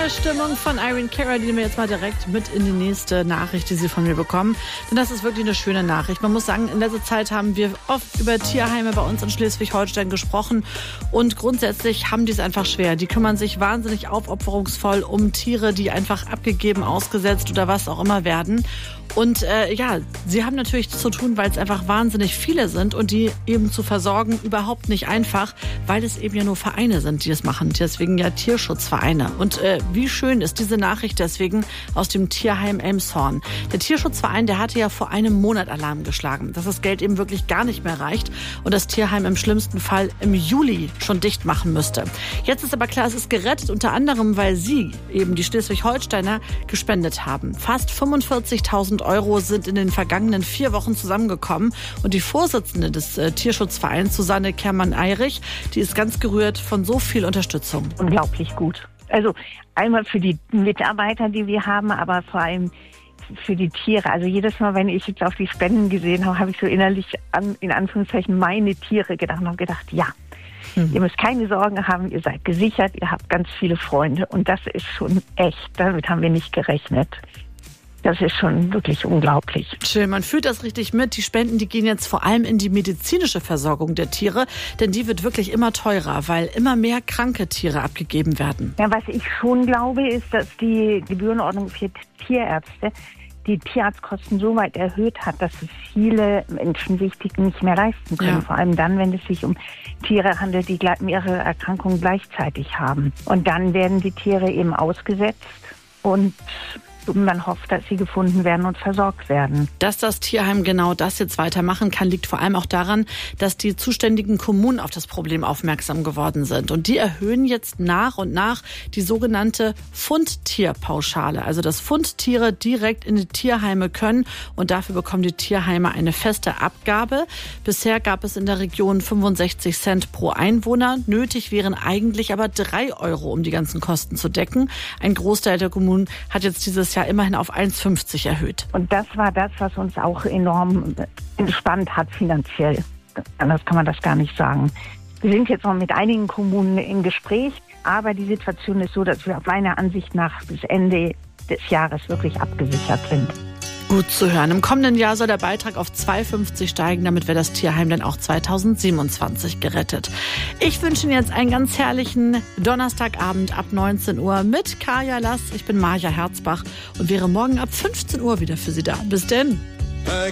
Stimmung von Irene Cara, die nehmen wir jetzt mal direkt mit in die nächste Nachricht, die Sie von mir bekommen. Denn das ist wirklich eine schöne Nachricht. Man muss sagen, in letzter Zeit haben wir oft über Tierheime bei uns in Schleswig-Holstein gesprochen. Und grundsätzlich haben die es einfach schwer. Die kümmern sich wahnsinnig aufopferungsvoll um Tiere, die einfach abgegeben, ausgesetzt oder was auch immer werden. Und sie haben natürlich zu tun, weil es einfach wahnsinnig viele sind und die eben zu versorgen überhaupt nicht einfach, weil es eben ja nur Vereine sind, die es machen. Deswegen ja Tierschutzvereine. Und wie schön ist diese Nachricht deswegen aus dem Tierheim Elmshorn. Der Tierschutzverein, der hatte ja vor einem Monat Alarm geschlagen, dass das Geld eben wirklich gar nicht mehr reicht und das Tierheim im schlimmsten Fall im Juli schon dicht machen müsste. Jetzt ist aber klar, es ist gerettet, unter anderem, weil Sie, eben die Schleswig-Holsteiner, gespendet haben. Fast 45.000 Euro sind in den vergangenen 4 Wochen zusammengekommen. Und die Vorsitzende des Tierschutzvereins, Susanne Kermann-Eirich, die ist ganz gerührt von so viel Unterstützung. Unglaublich gut. Also einmal für die Mitarbeiter, die wir haben, aber vor allem für die Tiere. Also jedes Mal, wenn ich jetzt auf die Spenden gesehen habe, habe ich so innerlich in Anführungszeichen meine Tiere gedacht und habe gedacht, ja, ihr müsst keine Sorgen haben, ihr seid gesichert, ihr habt ganz viele Freunde. Und das ist schon echt, damit haben wir nicht gerechnet. Das ist schon wirklich unglaublich. Schön, man fühlt das richtig mit. Die Spenden, die gehen jetzt vor allem in die medizinische Versorgung der Tiere, denn die wird wirklich immer teurer, weil immer mehr kranke Tiere abgegeben werden. Ja, was ich schon glaube, ist, dass die Gebührenordnung für Tierärzte die Tierarztkosten so weit erhöht hat, dass es viele Menschen sich die nicht mehr leisten können. Ja. Vor allem dann, wenn es sich um Tiere handelt, die mehrere Erkrankungen gleichzeitig haben. Und dann werden die Tiere eben ausgesetzt und man hofft, dass sie gefunden werden und versorgt werden. Dass das Tierheim genau das jetzt weitermachen kann, liegt vor allem auch daran, dass die zuständigen Kommunen auf das Problem aufmerksam geworden sind. Und die erhöhen jetzt nach und nach die sogenannte Fundtierpauschale. Also dass Fundtiere direkt in die Tierheime können und dafür bekommen die Tierheime eine feste Abgabe. Bisher gab es in der Region 65 Cent pro Einwohner. Nötig wären eigentlich aber 3 Euro, um die ganzen Kosten zu decken. Ein Großteil der Kommunen hat jetzt dieses Jahr immerhin auf 1,50 erhöht. Und das war das, was uns auch enorm entspannt hat finanziell. Anders kann man das gar nicht sagen. Wir sind jetzt noch mit einigen Kommunen im Gespräch, aber die Situation ist so, dass wir meiner Ansicht nach bis Ende des Jahres wirklich abgesichert sind. Gut zu hören. Im kommenden Jahr soll der Beitrag auf 2,50 steigen, damit wird das Tierheim dann auch 2027 gerettet. Ich wünsche Ihnen jetzt einen ganz herrlichen Donnerstagabend ab 19 Uhr mit Kaya Lass. Ich bin Maja Herzbach und wäre morgen ab 15 Uhr wieder für Sie da. Bis denn.